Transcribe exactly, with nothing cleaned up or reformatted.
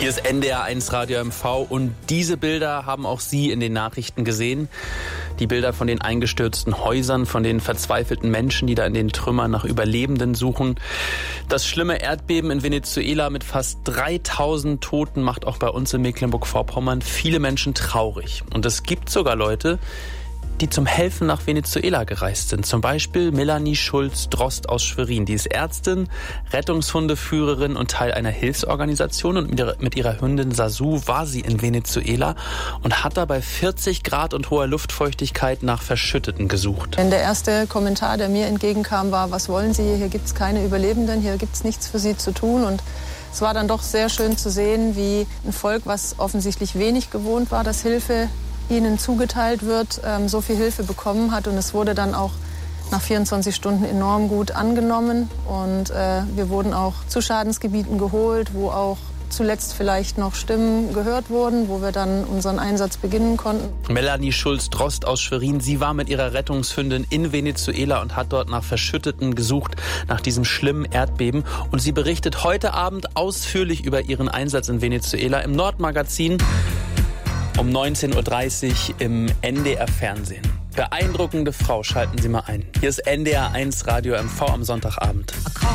Hier ist N D R eins Radio M V und diese Bilder haben auch Sie in den Nachrichten gesehen. Die Bilder von den eingestürzten Häusern, von den verzweifelten Menschen, die da in den Trümmern nach Überlebenden suchen. Das schlimme Erdbeben in Venezuela mit fast dreitausend Toten macht auch bei uns in Mecklenburg-Vorpommern viele Menschen traurig. Und es gibt sogar Leute, die zum Helfen nach Venezuela gereist sind. Zum Beispiel Melanie Schulz-Drost aus Schwerin. Die ist Ärztin, Rettungshundeführerin und Teil einer Hilfsorganisation. Und mit ihrer, mit ihrer Hündin Sasu war sie in Venezuela und hat da bei vierzig Grad und hoher Luftfeuchtigkeit nach Verschütteten gesucht. Der erste Kommentar, der mir entgegenkam, war: Was wollen Sie? Hier gibt es keine Überlebenden, hier gibt es nichts für Sie zu tun. Und es war dann doch sehr schön zu sehen, wie ein Volk, was offensichtlich wenig gewohnt war, dass Hilfe ihnen zugeteilt wird, ähm, so viel Hilfe bekommen hat. Und es wurde dann auch nach vierundzwanzig Stunden enorm gut angenommen. Und äh, wir wurden auch zu Schadensgebieten geholt, wo auch zuletzt vielleicht noch Stimmen gehört wurden, wo wir dann unseren Einsatz beginnen konnten. Melanie Schulz-Drost aus Schwerin, sie war mit ihrer Rettungshündin in Venezuela und hat dort nach Verschütteten gesucht, nach diesem schlimmen Erdbeben. Und sie berichtet heute Abend ausführlich über ihren Einsatz in Venezuela im Nordmagazin um neunzehn Uhr dreißig im N D R Fernsehen. Beeindruckende Frau, schalten Sie mal ein. Hier ist N D R eins Radio M V am Sonntagabend.